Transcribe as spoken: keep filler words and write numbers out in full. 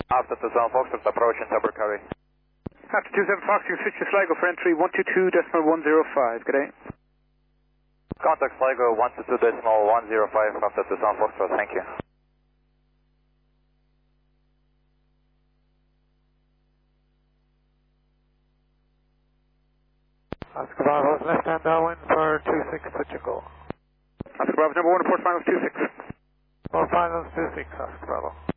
After the Zone Foxtrot, approaching Tower Curry. After two seven Fox, you can switch to Sligo for entry one two two decimal one zero five. Good day. Contact Sligo one two two decimal one zero five after the Zone Foxtrot, thank you. Oscar Bravo's left hand downwind for two six, switch and go. Oscar Bravo number one, report finals two six. More finals two six, Oscar Bravo.